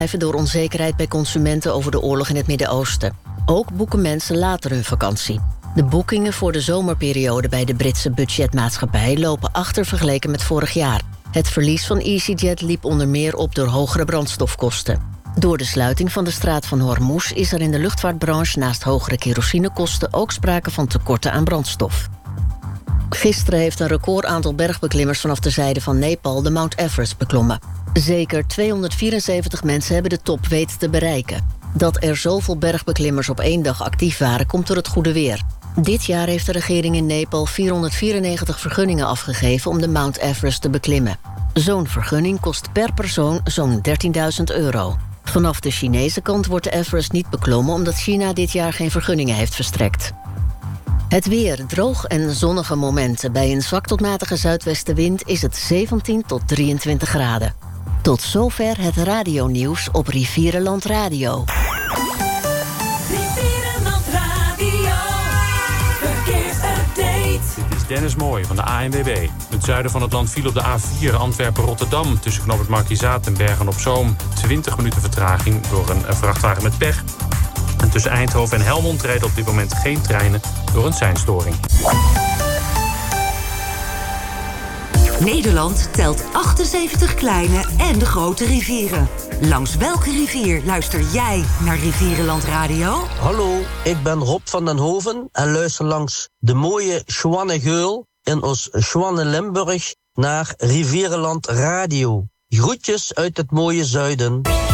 door onzekerheid bij consumenten over de oorlog in het Midden-Oosten. Ook boeken mensen later hun vakantie. De boekingen voor de zomerperiode bij de Britse budgetmaatschappij lopen achter vergeleken met vorig jaar. Het verlies van EasyJet liep onder meer op door hogere brandstofkosten. Door de sluiting van de straat van Hormuz is er in de luchtvaartbranche naast hogere kerosinekosten ook sprake van tekorten aan brandstof. Gisteren heeft een record aantal bergbeklimmers vanaf de zijde van Nepal de Mount Everest beklommen. Zeker 274 mensen hebben de top weten te bereiken. Dat er zoveel bergbeklimmers op één dag actief waren, komt door het goede weer. Dit jaar heeft de regering in Nepal 494 vergunningen afgegeven om de Mount Everest te beklimmen. Zo'n vergunning kost per persoon zo'n €13.000. Vanaf de Chinese kant wordt de Everest niet beklommen omdat China dit jaar geen vergunningen heeft verstrekt. Het weer, droog en zonnige momenten. Bij een zwak tot matige zuidwestenwind is het 17 tot 23 graden. Tot zover het radionieuws op Rivierenland Radio. Rivierenland Radio, verkeersupdate. Dit is Dennis Mooij van de ANWB. In het zuiden van het land viel op de A4 Antwerpen-Rotterdam... tussen knooppunt Markizaat en Bergen-op-Zoom. 20 minuten vertraging door een vrachtwagen met pech. En tussen Eindhoven en Helmond rijden op dit moment geen treinen door een seinstoring. Nederland telt 78 kleine en de grote rivieren. Langs welke rivier luister jij naar Rivierenland Radio? Hallo, ik ben Rob van den Hoven en luister langs de mooie Schwannegeul in ons Schwanne-Limburg naar Rivierenland Radio. Groetjes uit het mooie zuiden.